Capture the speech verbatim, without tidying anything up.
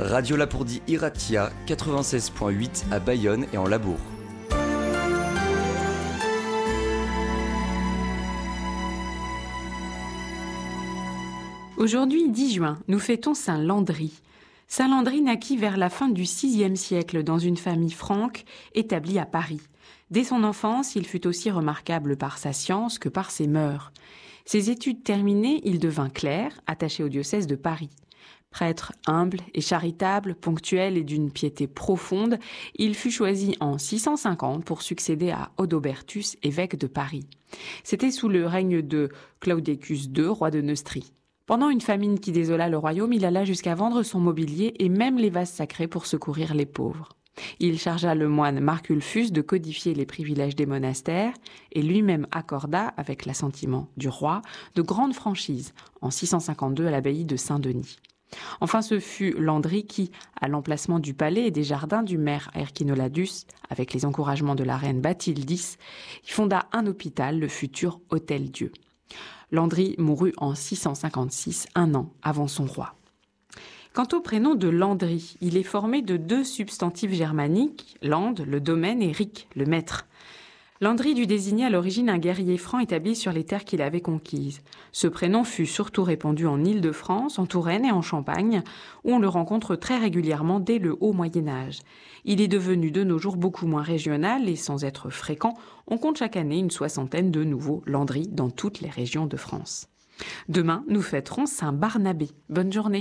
Radio Lapourdie Iratia, quatre-vingt-seize virgule huit à Bayonne et en Labourd. Aujourd'hui, dix juin, nous fêtons Saint Landry. Saint Landry naquit vers la fin du sixième siècle dans une famille franque établie à Paris. Dès son enfance, il fut aussi remarquable par sa science que par ses mœurs. Ses études terminées, il devint clerc, attaché au diocèse de Paris. Prêtre humble et charitable, ponctuel et d'une piété profonde, il fut choisi en six cent cinquante pour succéder à Odobertus, évêque de Paris. C'était sous le règne de Claudicus deux, roi de Neustrie. Pendant une famine qui désola le royaume, il alla jusqu'à vendre son mobilier et même les vases sacrés pour secourir les pauvres. Il chargea le moine Marculfus de codifier les privilèges des monastères et lui-même accorda, avec l'assentiment du roi, de grandes franchises en six cent cinquante-deux à l'abbaye de Saint-Denis. Enfin, ce fut Landry qui, à l'emplacement du palais et des jardins du maire Erchinoladus, avec les encouragements de la reine Bathilde X, fonda un hôpital, le futur Hôtel-Dieu. Landry mourut en six cent cinquante-six, un an avant son roi. Quant au prénom de Landry, il est formé de deux substantifs germaniques, land, le domaine, et ric, le maître. Landry dut désigner à l'origine un guerrier franc établi sur les terres qu'il avait conquises. Ce prénom fut surtout répandu en Île-de-France, en Touraine et en Champagne, où on le rencontre très régulièrement dès le haut Moyen-Âge. Il est devenu de nos jours beaucoup moins régional et sans être fréquent, on compte chaque année une soixantaine de nouveaux Landry dans toutes les régions de France. Demain, nous fêterons Saint Barnabé. Bonne journée.